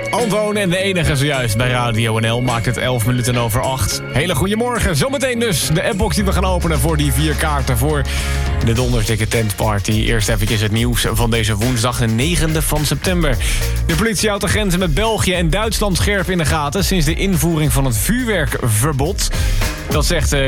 Antoon en de enige zojuist bij Radio NL maakt het 11 minuten over 8. Hele goedemorgen. Zometeen dus de appbox die we gaan openen voor die 4 kaarten voor de Dondersdikke Tentparty. Eerst even het nieuws van deze woensdag, de 9e van september. De politie houdt de grenzen met België en Duitsland scherp in de gaten sinds de invoering van het vuurwerkverbod. Dat zegt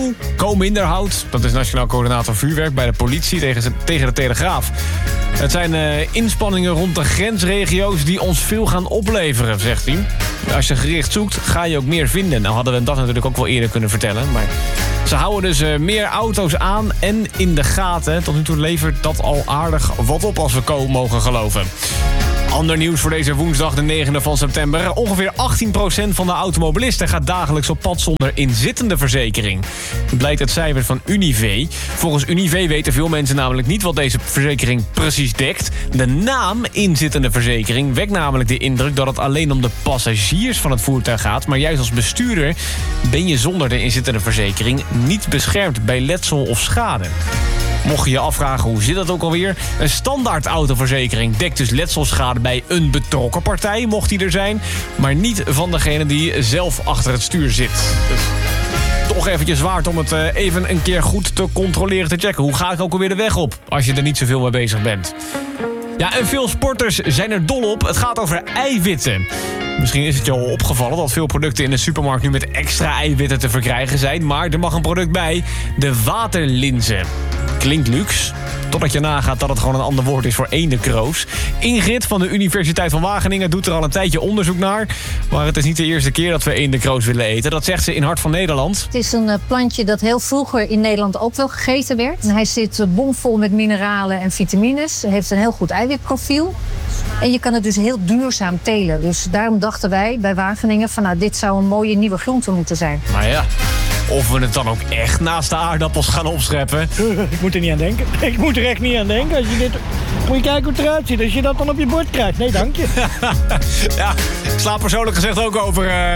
Co Minderhout, dat is Nationaal Coördinator Vuurwerk bij de politie tegen de Telegraaf. Het zijn inspanningen rond de grensregio's die ons veel gaan opleveren, zegt hij. Als je gericht zoekt, ga je ook meer vinden. Nou hadden we dat natuurlijk ook wel eerder kunnen vertellen. Maar ze houden dus meer auto's aan en in de gaten. Tot nu toe levert dat al aardig wat op als we Co mogen geloven. Ander nieuws voor deze woensdag, de 9e van september. Ongeveer 18% van de automobilisten gaat dagelijks op pad zonder inzittende verzekering. Dat blijkt uit cijfers van Unive. Volgens Unive weten veel mensen namelijk niet wat deze verzekering precies dekt. De naam inzittende verzekering wekt namelijk de indruk dat het alleen om de passagiers van het voertuig gaat. Maar juist als bestuurder ben je zonder de inzittende verzekering niet beschermd bij letsel of schade. Mocht je je afvragen hoe zit dat ook alweer? Een standaard autoverzekering dekt dus letselschade bij een betrokken partij, mocht die er zijn. Maar niet van degene die zelf achter het stuur zit. Dus toch eventjes waard om het even een keer goed te controleren, te checken. Hoe ga ik ook alweer de weg op als je er niet zoveel mee bezig bent? Ja, en veel sporters zijn er dol op. Het gaat over eiwitten. Misschien is het je al opgevallen dat veel producten in de supermarkt nu met extra eiwitten te verkrijgen zijn. Maar er mag een product bij, de waterlinzen. Klinkt luxe, totdat je nagaat dat het gewoon een ander woord is voor eendenkroos. Ingrid van de Universiteit van Wageningen doet er al een tijdje onderzoek naar. Maar het is niet de eerste keer dat we eendenkroos willen eten. Dat zegt ze in Hart van Nederland. Het is een plantje dat heel vroeger in Nederland ook wel gegeten werd. Hij zit bomvol met mineralen en vitamines. Hij heeft een heel goed eiwitprofiel. En je kan het dus heel duurzaam telen. Dus daarom dachten wij bij Wageningen van nou, dit zou een mooie nieuwe groente moeten zijn. Maar ja, of we het dan ook echt naast de aardappels gaan opscheppen. Ik moet er niet aan denken. Ik moet er echt niet aan denken. Als je dit... Moet je kijken hoe het eruit ziet. Als je dat dan op je bord krijgt. Nee, dank je. Ja, ik sla persoonlijk gezegd ook over